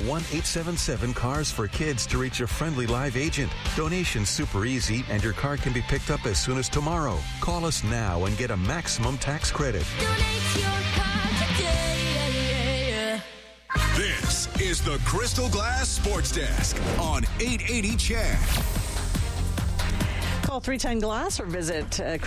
1-877-CARS-FOR-KIDS to reach a friendly live agent. Donation's super easy, and your car can be picked up as soon as tomorrow. Call us now and get a maximum tax credit. Donate your car today. This is the Crystal Glass Sports Desk on 880 CHED. Call 310-GLASS or visit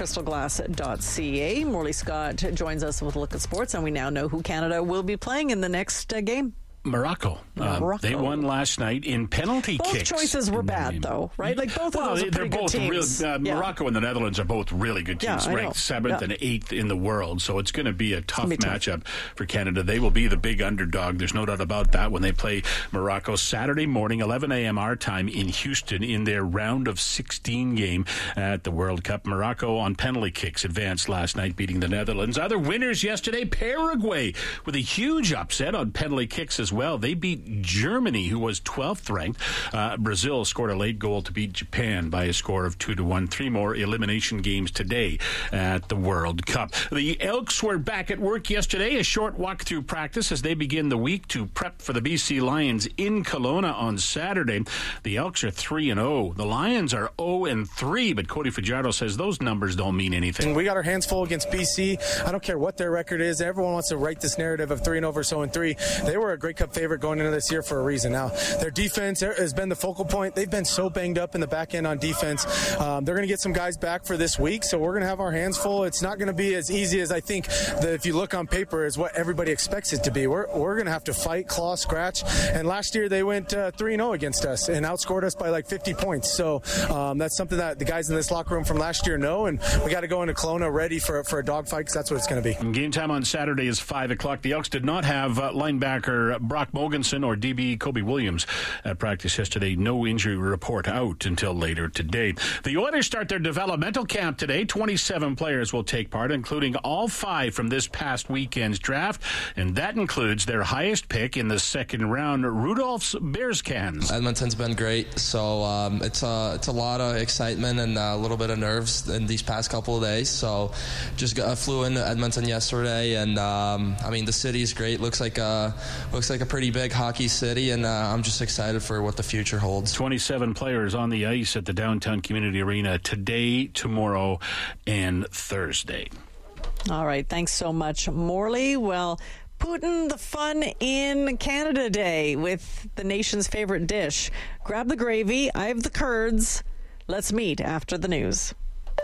crystalglass.ca. Morley Scott joins us with a look at sports, and we now know who Canada will be playing in the next game. Morocco. They won last night in penalty kicks. Both choices were bad, though, right? Like both of those are pretty good teams. Morocco and the Netherlands are both really good teams, ranked 7th and 8th in the world. So it's going to be a tough matchup for Canada. They will be the big underdog. There's no doubt about that when they play Morocco Saturday morning, 11 a.m. our time in Houston in their round of 16 game at the World Cup. Morocco on penalty kicks advanced last night, beating the Netherlands. Other winners yesterday, Paraguay with a huge upset on penalty kicks as well. They beat Germany, who was 12th ranked. Brazil scored a late goal to beat Japan by a score of 2-1. 3 more elimination games today at the World Cup. The Elks were back at work yesterday, a short walk-through practice as they begin the week to prep for the BC Lions in Kelowna on Saturday. The Elks are 3-0. The Lions are 0-3, but Cody Fajardo says those numbers don't mean anything. We got our hands full against BC. I don't care what their record is. Everyone wants to write this narrative of 3-0 versus 0-3. They were a Grey Cup favorite going into this year for a reason. Now, their defense has been the focal point. They've been so banged up in the back end on defense. They're going to get some guys back for this week, so we're going to have our hands full. It's not going to be as easy as I think that if you look on paper is what everybody expects it to be. We're going to have to fight, claw, scratch. And last year they went 3-0 against us and outscored us by like 50 points. So that's something that the guys in this locker room from last year know, and we got to go into Kelowna ready for a dogfight because that's what it's going to be. Game time on Saturday is 5 o'clock. The Elks did not have linebacker Brock Mogensen or DB Kobe Williams at practice yesterday. No injury report out until later today. The Oilers start their developmental camp today. 27 players will take part, including all 5 from this past weekend's draft, and that includes their highest pick in the second round, Rudolph's Bearscans. Edmonton's been great, so it's a lot of excitement and a little bit of nerves in these past couple of days. So just flew into Edmonton yesterday, and the city's great. Looks like a pretty big hockey city, and I'm just excited for what the future holds. 27 players on the ice at the Downtown Community Arena today, tomorrow, and Thursday. All right, thanks so much, Morley. Well, Putin the Fun in Canada Day with the nation's favorite dish. Grab the gravy, I have the curds. Let's meet after the news.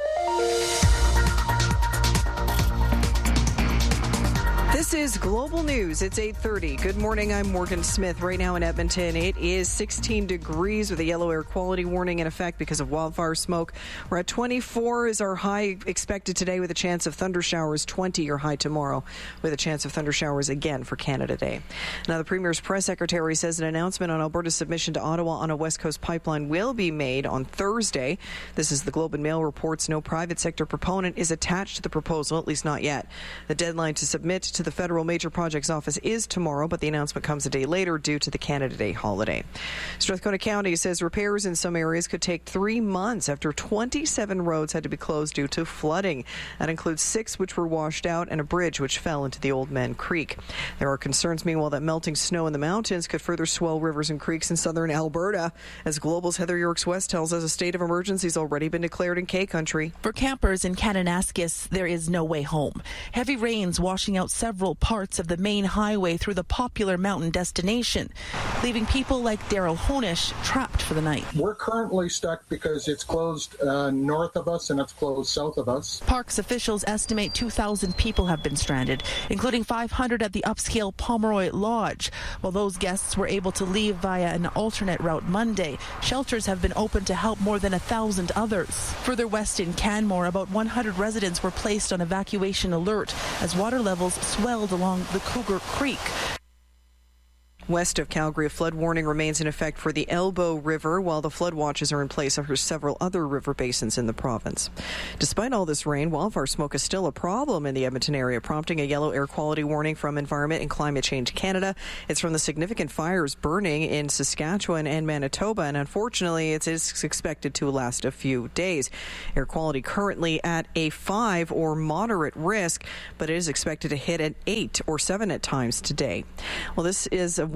This is Global News. It's 8:30. Good morning. I'm Morgan Smith. Right now in Edmonton, it is 16 degrees with a yellow air quality warning in effect because of wildfire smoke. We're at 24 is our high expected today with a chance of thunder showers. 20 your high tomorrow with a chance of thunder showers again for Canada Day. Now, the Premier's press secretary says an announcement on Alberta's submission to Ottawa on a West Coast pipeline will be made on Thursday. This is the Globe and Mail reports no private sector proponent is attached to the proposal, at least not yet. The deadline to submit to the Federal Major Projects Office is tomorrow, but the announcement comes a day later due to the Canada Day holiday. Strathcona County says repairs in some areas could take 3 months after 27 roads had to be closed due to flooding. That includes 6 which were washed out and a bridge which fell into the Old Man Creek. There are concerns, meanwhile, that melting snow in the mountains could further swell rivers and creeks in southern Alberta. As Global's Heather Yorks West tells us, a state of emergency has already been declared in K-Country. For campers in Kananaskis, there is no way home. Heavy rains washing out several parts of the main highway through the popular mountain destination, leaving people like Daryl Honish trapped for the night. We're currently stuck because it's closed north of us and it's closed south of us. Parks officials estimate 2,000 people have been stranded, including 500 at the upscale Pomeroy Lodge. While those guests were able to leave via an alternate route Monday, shelters have been open to help more than 1,000 others. Further west in Canmore, about 100 residents were placed on evacuation alert as water levels swelled along the Cougar Creek. West of Calgary, a flood warning remains in effect for the Elbow River, while the flood watches are in place for several other river basins in the province. Despite all this rain, wildfire smoke is still a problem in the Edmonton area, prompting a yellow air quality warning from Environment and Climate Change Canada. It's from the significant fires burning in Saskatchewan and Manitoba, and unfortunately, it is expected to last a few days. Air quality currently at a 5 or moderate risk, but it is expected to hit an 8 or 7 at times today. Well, this is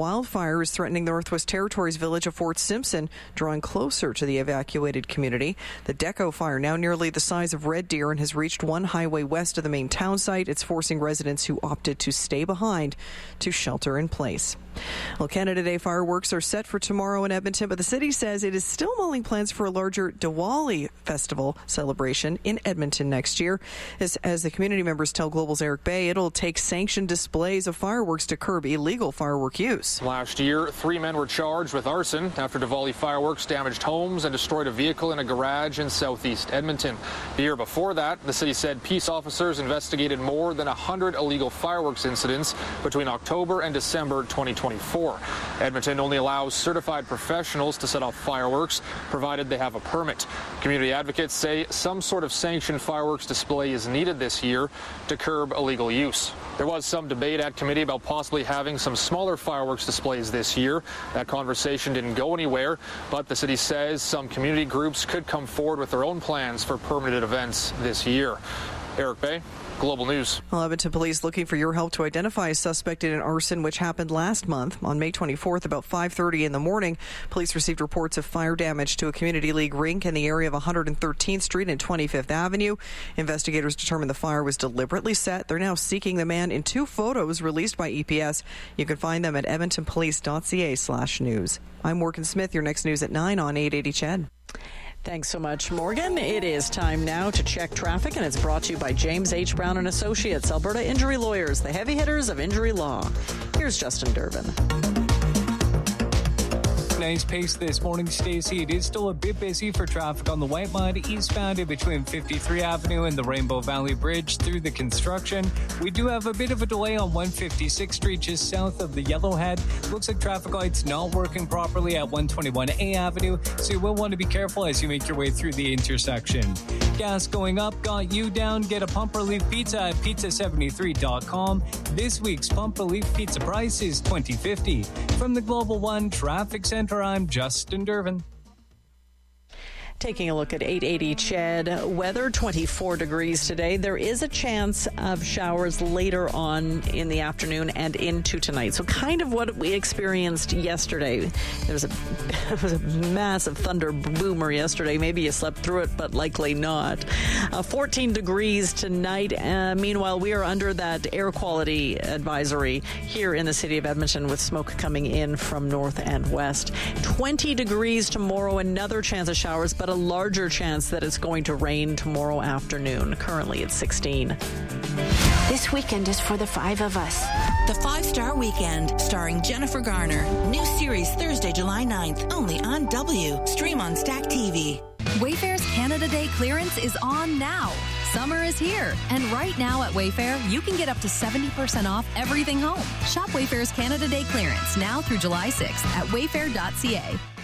wildfires threatening the Northwest Territories village of Fort Simpson, drawing closer to the evacuated community. The Deco fire, now nearly the size of Red Deer and has reached one highway west of the main town site. It's forcing residents who opted to stay behind to shelter in place. Well, Canada Day fireworks are set for tomorrow in Edmonton, but the city says it is still mulling plans for a larger Diwali festival celebration in Edmonton next year. As the community members tell Global's Eric Bay, it'll take sanctioned displays of fireworks to curb illegal firework use. Last year, 3 men were charged with arson after Diwali fireworks damaged homes and destroyed a vehicle in a garage in southeast Edmonton. The year before that, the city said peace officers investigated more than 100 illegal fireworks incidents between October and December 2024. Edmonton only allows certified professionals to set off fireworks, provided they have a permit. Community advocates say some sort of sanctioned fireworks display is needed this year to curb illegal use. There was some debate at committee about possibly having some smaller fireworks displays this year. That conversation didn't go anywhere, but the city says some community groups could come forward with their own plans for permanent events this year. Eric Bay, Global News. Well, Edmonton police looking for your help to identify a suspect in an arson which happened last month. On May 24th, about 5:30 in the morning, police received reports of fire damage to a community league rink in the area of 113th Street and 25th Avenue. Investigators determined the fire was deliberately set. They're now seeking the man in 2 photos released by EPS. You can find them at edmontonpolice.ca/news. I'm Morgan Smith. Your next news at 9 on 880 CHED. Thanks so much, Morgan. It is time now to check traffic, and it's brought to you by James H. Brown & Associates, Alberta Injury Lawyers, the heavy hitters of injury law. Here's Justin Durbin. Nice pace this morning, Stacey. It is still a bit busy for traffic on the White Line eastbound in between 53 Avenue and the Rainbow Valley Bridge through the construction. We do have a bit of a delay on 156th Street just south of the Yellowhead. Looks like traffic lights not working properly at 121A Avenue, so you will want to be careful as you make your way through the intersection. Gas going up got you down. Get a Pump Relief Pizza at pizza73.com. This week's Pump Relief Pizza price is $20.50. From the Global One Traffic Center, I'm Justin Durbin. Taking a look at 880 CHED. Weather, 24 degrees today. There is a chance of showers later on in the afternoon and into tonight. So kind of what we experienced yesterday. There was a massive thunder boomer yesterday. Maybe you slept through it, but likely not. 14 degrees tonight. Meanwhile, we are under that air quality advisory here in the city of Edmonton with smoke coming in from north and west. 20 degrees tomorrow. Another chance of showers, but a larger chance that it's going to rain tomorrow afternoon. Currently it's 16. This weekend is for the 5 of us. The 5-Star Weekend, starring Jennifer Garner. New series Thursday, July 9th, only on W. Stream on Stack TV. Wayfair's Canada Day clearance is on now. Summer is here, and right now at Wayfair, you can get up to 70% off everything home. Shop Wayfair's Canada Day clearance now through July 6th at wayfair.ca.